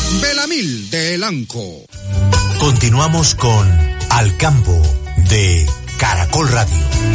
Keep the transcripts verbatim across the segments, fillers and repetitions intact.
Belamil de Elanco. Continuamos con Al Campo de Caracol Radio.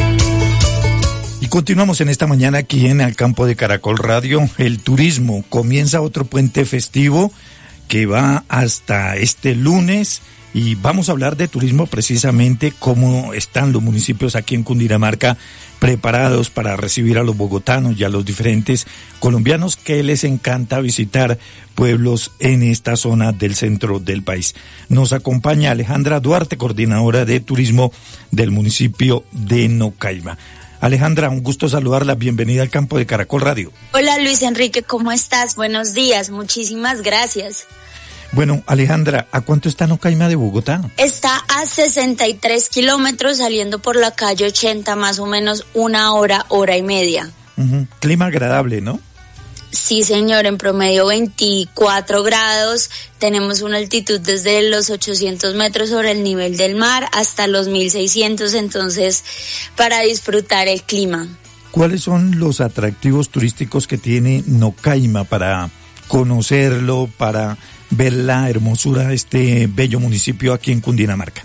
Y continuamos en esta mañana aquí en Al Campo de Caracol Radio. El turismo comienza otro puente festivo que va hasta este lunes y vamos a hablar de turismo precisamente, cómo están los municipios aquí en Cundinamarca preparados para recibir a los bogotanos y a los diferentes colombianos que les encanta visitar pueblos en esta zona del centro del país. Nos acompaña Alejandra Duarte, coordinadora de turismo del municipio de Nocaima. Alejandra, un gusto saludarla, bienvenida al Campo de Caracol Radio. Hola Luis Enrique, ¿cómo estás? Buenos días, muchísimas gracias. Bueno, Alejandra, ¿a cuánto está Nocaima de Bogotá? Está a sesenta y tres kilómetros, saliendo por la calle ochenta, más o menos una hora, hora y media. Uh-huh. Clima agradable, ¿no? Sí, señor, en promedio veinticuatro grados, tenemos una altitud desde los ochocientos metros sobre el nivel del mar hasta los mil seiscientos, entonces, para disfrutar el clima. ¿Cuáles son los atractivos turísticos que tiene Nocaima para conocerlo, para ver la hermosura de este bello municipio aquí en Cundinamarca?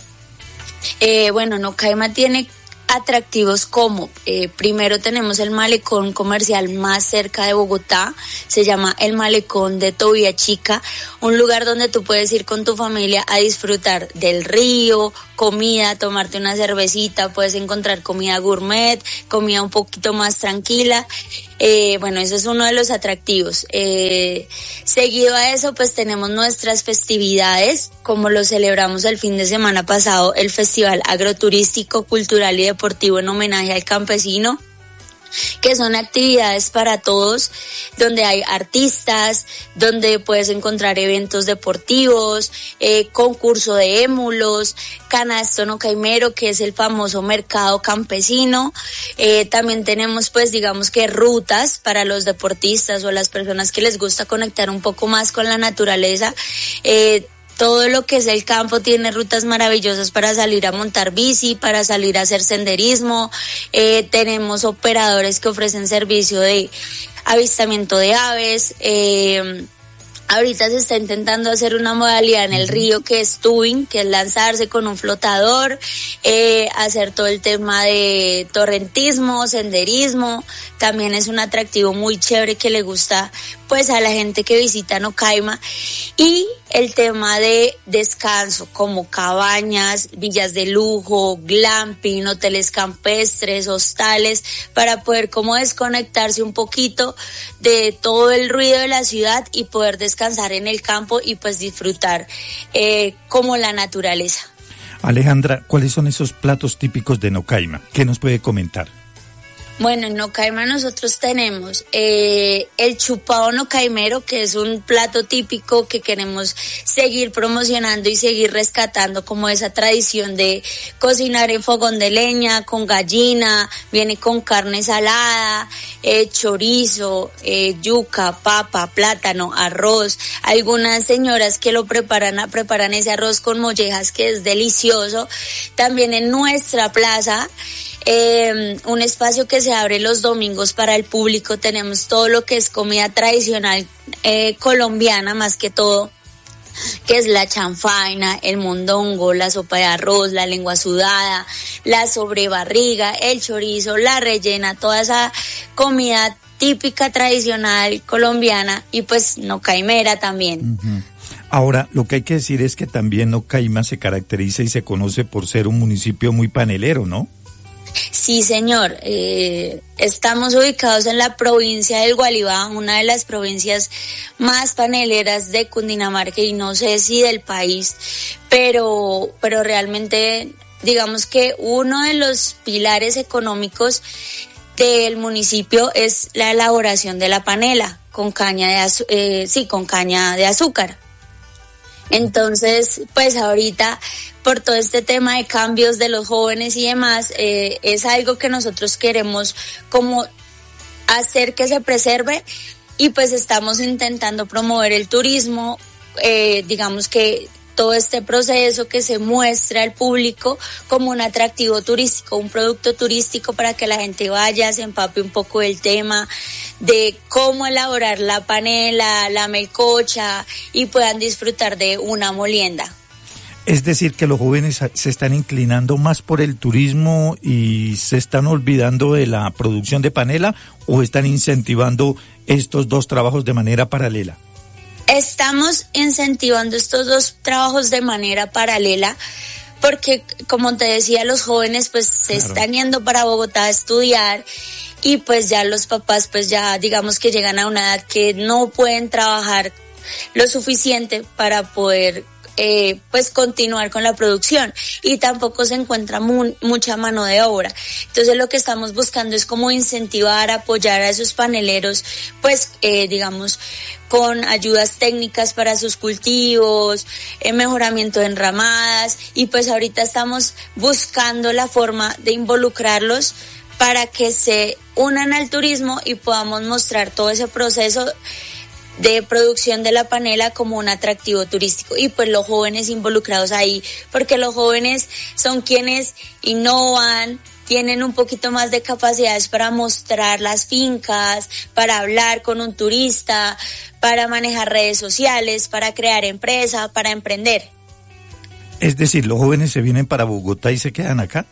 Eh, bueno, Nocaima tiene atractivos como, eh, primero tenemos el malecón comercial más cerca de Bogotá, se llama el Malecón de Tobía Chica, un lugar donde tú puedes ir con tu familia a disfrutar del río, comida, tomarte una cervecita, puedes encontrar comida gourmet, comida un poquito más tranquila. Eh, bueno, eso es uno de los atractivos. Eh, seguido a eso, pues tenemos nuestras festividades, como lo celebramos el fin de semana pasado, el Festival Agroturístico, Cultural y Deportivo en homenaje al campesino, que son actividades para todos, donde hay artistas, donde puedes encontrar eventos deportivos, eh, concurso de émulos, canasto nocaimero, que es el famoso mercado campesino. Eh, también tenemos, pues, digamos que rutas para los deportistas o las personas que les gusta conectar un poco más con la naturaleza. Eh, Todo lo que es el campo tiene rutas maravillosas para salir a montar bici, para salir a hacer senderismo. Eh, tenemos operadores que ofrecen servicio de avistamiento de aves. Eh, ahorita se está intentando hacer una modalidad en el río que es tubing, que es lanzarse con un flotador, eh, hacer todo el tema de torrentismo, senderismo. También es un atractivo muy chévere que le gusta pues a la gente que visita Nocaima. Y el tema de descanso, como cabañas, villas de lujo, glamping, hoteles campestres, hostales, para poder como desconectarse un poquito de todo el ruido de la ciudad y poder descansar en el campo y pues disfrutar eh, como la naturaleza. Alejandra, ¿cuáles son esos platos típicos de Nocaima? ¿Qué nos puede comentar? Bueno, en Nocaima nosotros tenemos eh, el chupado nocaimero, que es un plato típico que queremos seguir promocionando y seguir rescatando como esa tradición de cocinar en fogón de leña, con gallina, viene con carne salada, eh, chorizo, eh, yuca, papa, plátano, arroz. Algunas señoras que lo preparan, preparan ese arroz con mollejas que es delicioso. También en nuestra plaza, Eh, un espacio que se abre los domingos para el público, tenemos todo lo que es comida tradicional eh, colombiana, más que todo, que es la chanfaina, el mondongo, la sopa de arroz, la lengua sudada, la sobrebarriga, el chorizo, la rellena, toda esa comida típica tradicional colombiana y pues nocaimera también. Uh-huh. Ahora, lo que hay que decir es que también Nocaima se caracteriza y se conoce por ser un municipio muy panelero, ¿no? Sí, señor. Eh, estamos ubicados en la provincia del Gualibá, una de las provincias más paneleras de Cundinamarca y no sé si del país, pero, pero realmente digamos que uno de los pilares económicos del municipio es la elaboración de la panela con caña de azu- eh, sí, con caña de azúcar. Entonces, pues ahorita, por todo este tema de cambios de los jóvenes y demás, eh, es algo que nosotros queremos como hacer que se preserve y pues estamos intentando promover el turismo, eh, digamos que todo este proceso, que se muestra al público como un atractivo turístico, un producto turístico para que la gente vaya, se empape un poco del tema, de cómo elaborar la panela, la melcocha y puedan disfrutar de una molienda. Es decir, que los jóvenes se están inclinando más por el turismo y se están olvidando de la producción de panela, ¿o están incentivando estos dos trabajos de manera paralela? Estamos incentivando estos dos trabajos de manera paralela porque, como te decía, los jóvenes pues se claro. están yendo para Bogotá a estudiar y pues ya los papás pues ya digamos que llegan a una edad que no pueden trabajar lo suficiente para poder Eh, pues continuar con la producción y tampoco se encuentra mu- mucha mano de obra. Entonces lo que estamos buscando es como incentivar, apoyar a esos paneleros, pues eh, digamos con ayudas técnicas para sus cultivos, eh, mejoramiento de enramadas y pues ahorita estamos buscando la forma de involucrarlos para que se unan al turismo y podamos mostrar todo ese proceso de producción de la panela como un atractivo turístico y pues los jóvenes involucrados ahí, porque los jóvenes son quienes innovan, tienen un poquito más de capacidades para mostrar las fincas, para hablar con un turista, para manejar redes sociales, para crear empresa, para emprender. Es decir, los jóvenes se vienen para Bogotá y se quedan acá.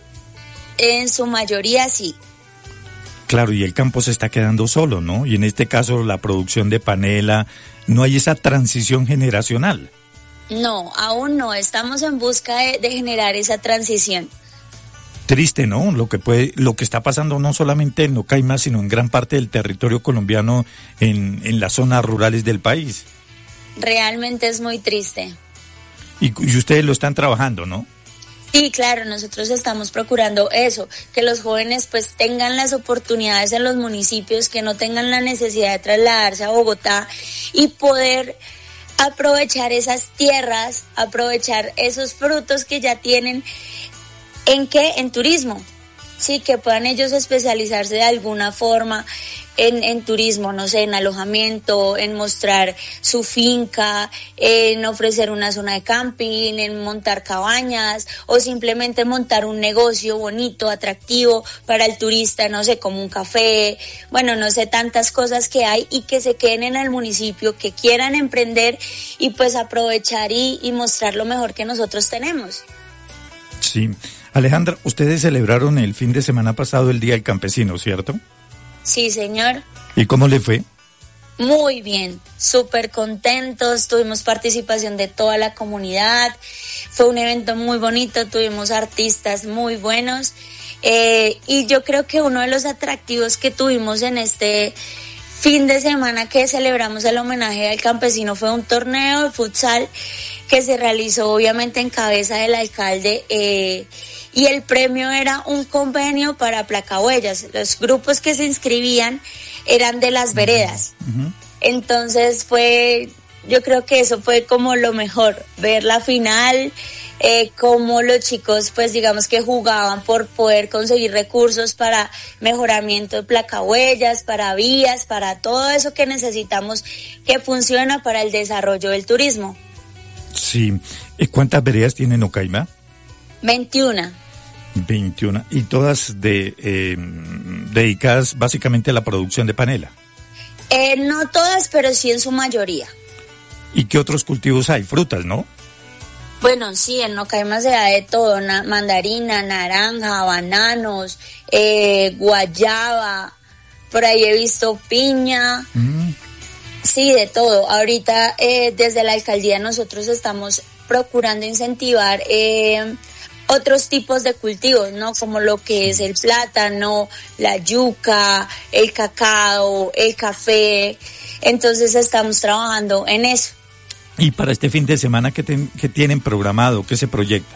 En su mayoría sí. Claro, y el campo se está quedando solo, ¿no? Y en este caso la producción de panela, no hay esa transición generacional. No, aún no, estamos en busca de, de generar esa transición. Triste, ¿no? Lo que puede, lo que está pasando no solamente en Nocaima, sino en gran parte del territorio colombiano, en, en las zonas rurales del país. Realmente es muy triste. Y, y ustedes lo están trabajando, ¿no? Sí, claro, nosotros estamos procurando eso, que los jóvenes pues tengan las oportunidades en los municipios, que no tengan la necesidad de trasladarse a Bogotá y poder aprovechar esas tierras, aprovechar esos frutos que ya tienen. ¿En qué? En turismo. Sí, que puedan ellos especializarse de alguna forma en, en turismo, no sé, en alojamiento, en mostrar su finca, en ofrecer una zona de camping, en montar cabañas o simplemente montar un negocio bonito, atractivo para el turista, no sé, como un café, bueno, no sé, tantas cosas que hay y que se queden en el municipio, que quieran emprender y pues aprovechar y, y mostrar lo mejor que nosotros tenemos. Sí. Alejandra, ustedes celebraron el fin de semana pasado el Día del Campesino, ¿cierto? Sí, señor. ¿Y cómo le fue? Muy bien, súper contentos, tuvimos participación de toda la comunidad, fue un evento muy bonito, tuvimos artistas muy buenos eh, y yo creo que uno de los atractivos que tuvimos en este fin de semana que celebramos el homenaje al campesino fue un torneo de futsal que se realizó obviamente en cabeza del alcalde eh, y el premio era un convenio para Placahuellas. Los grupos que se inscribían eran de las veredas. Uh-huh. Entonces fue, yo creo que eso fue como lo mejor, ver la final, eh, como los chicos pues digamos que jugaban por poder conseguir recursos para mejoramiento de Placahuellas, para vías, para todo eso que necesitamos que funciona para el desarrollo del turismo. Sí. ¿Cuántas veredas tiene Nocaima? veintiuna. veintiuna. ¿Y todas de eh, dedicadas básicamente a la producción de panela? Eh, no todas, pero sí en su mayoría. ¿Y qué otros cultivos hay? Frutas, ¿no? Bueno, sí, en Nocaima se da de todo, na- mandarina, naranja, bananos, eh, guayaba, por ahí he visto piña, mm. sí, de todo. Ahorita eh, desde la alcaldía nosotros estamos procurando incentivar eh, otros tipos de cultivos, ¿no? Como lo que es el plátano, la yuca, el cacao, el café. Entonces estamos trabajando en eso. ¿Y para este fin de semana qué, ten, qué tienen programado? ¿Qué se proyecta?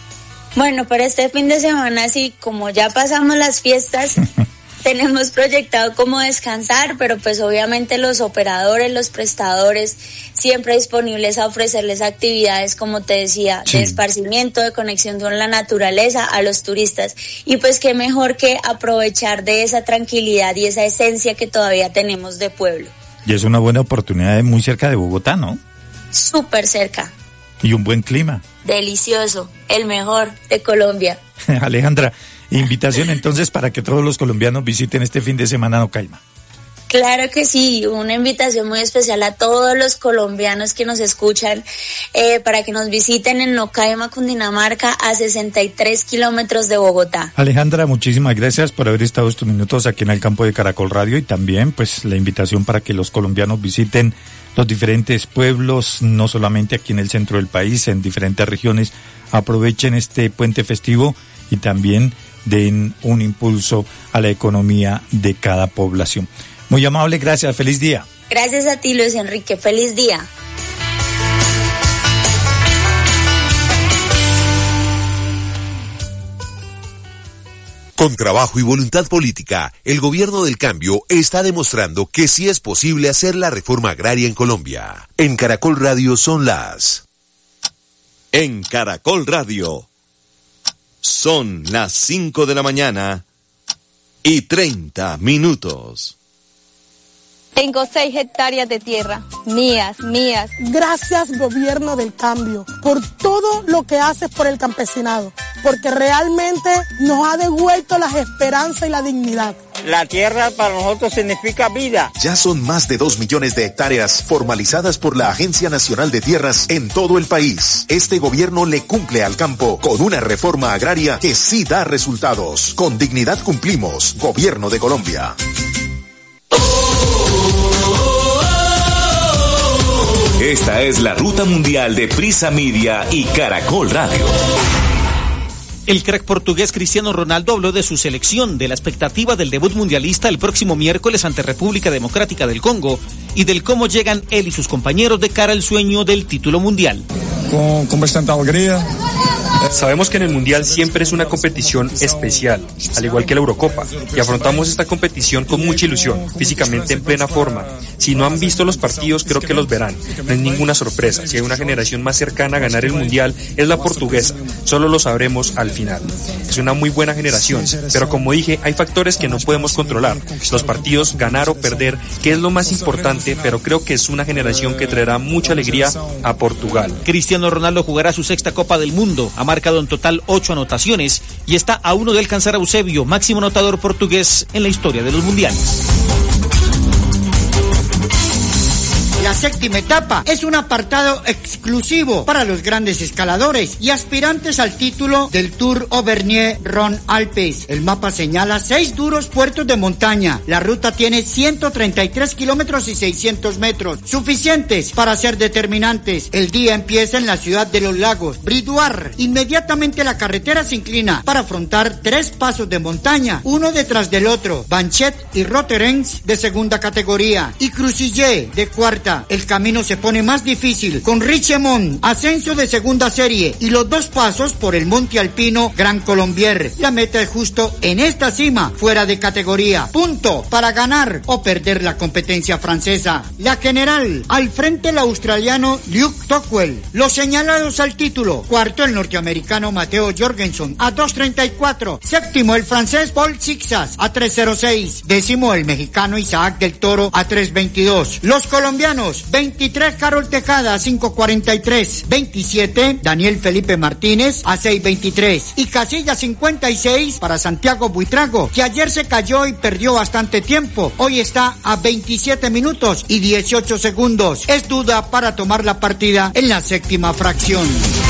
Bueno, para este fin de semana, sí, como ya pasamos las fiestas, tenemos proyectado como descansar, pero pues obviamente los operadores, los prestadores, siempre disponibles a ofrecerles actividades, como te decía, sí, de esparcimiento, de conexión con la naturaleza a los turistas. Y pues qué mejor que aprovechar de esa tranquilidad y esa esencia que todavía tenemos de pueblo. Y es una buena oportunidad muy cerca de Bogotá, ¿no? Súper cerca. Y un buen clima. Delicioso, el mejor de Colombia. Alejandra, invitación entonces para que todos los colombianos visiten este fin de semana Nocaima. Claro que sí, una invitación muy especial a todos los colombianos que nos escuchan eh, para que nos visiten en Nocaima, Cundinamarca, a sesenta y tres kilómetros de Bogotá. Alejandra, muchísimas gracias por haber estado estos minutos aquí en el campo de Caracol Radio y también pues la invitación para que los colombianos visiten los diferentes pueblos, no solamente aquí en el centro del país, en diferentes regiones, aprovechen este puente festivo y también den un impulso a la economía de cada población. Muy amable, gracias, feliz día. Gracias a ti, Luis Enrique, feliz día. Con trabajo y voluntad política, el gobierno del cambio está demostrando que sí es posible hacer la reforma agraria en Colombia. En Caracol Radio son las... En Caracol Radio son las cinco de la mañana y treinta minutos. Tengo seis hectáreas de tierra, mías, mías. Gracias, gobierno del cambio, por todo lo que haces por el campesinado, porque realmente nos ha devuelto las esperanzas y la dignidad. La tierra para nosotros significa vida. Ya son más de dos millones de hectáreas formalizadas por la Agencia Nacional de Tierras en todo el país. Este gobierno le cumple al campo con una reforma agraria que sí da resultados. Con dignidad cumplimos, Gobierno de Colombia. Esta es la ruta mundial de Prisa Media y Caracol Radio. El crack portugués Cristiano Ronaldo habló de su selección, de la expectativa del debut mundialista el próximo miércoles ante República Democrática del Congo y del cómo llegan él y sus compañeros de cara al sueño del título mundial. Con, con bastante alegría. Sabemos que en el Mundial siempre es una competición especial, al igual que la Eurocopa, y afrontamos esta competición con mucha ilusión, físicamente en plena forma. Si no han visto los partidos, creo que los verán. No es ninguna sorpresa, si hay una generación más cercana a ganar el Mundial, es la portuguesa, solo lo sabremos al final. Es una muy buena generación, pero como dije, hay factores que no podemos controlar. Los partidos, ganar o perder, que es lo más importante, pero creo que es una generación que traerá mucha alegría a Portugal. Cristiano Ronaldo jugará su sexta Copa del Mundo, ha marcado en total ocho anotaciones y está a uno de alcanzar a Eusebio, máximo anotador portugués en la historia de los mundiales. La séptima etapa es un apartado exclusivo para los grandes escaladores y aspirantes al título del Tour Auvergne-Rhône-Alpes. El mapa señala seis duros puertos de montaña. La ruta tiene ciento treinta y tres kilómetros y seiscientos metros, suficientes para ser determinantes. El día empieza en la ciudad de los lagos, Bridoire. Inmediatamente la carretera se inclina para afrontar tres pasos de montaña, uno detrás del otro, Banchet y Roterens de segunda categoría y Crucillé de cuarta. El camino se pone más difícil con Richemont, ascenso de segunda serie y los dos pasos por el monte alpino Gran Colombier. La meta es justo en esta cima, fuera de categoría. Punto para ganar o perder la competencia francesa. La general, al frente el australiano Luke Tocqueville. Los señalados al título, cuarto el norteamericano Matteo Jorgensen a dos treinta y cuatro, séptimo el francés Paul Sixas a tres cero seis, décimo el mexicano Isaac del Toro a tres veintidós. Los colombianos veintitrés Carol Tejada a cinco cuarenta y tres, veintisiete Daniel Felipe Martínez a seis veintitrés y casilla cincuenta y seis para Santiago Buitrago, que ayer se cayó y perdió bastante tiempo. Hoy está a veintisiete minutos y dieciocho segundos. Es duda para tomar la partida en la séptima fracción.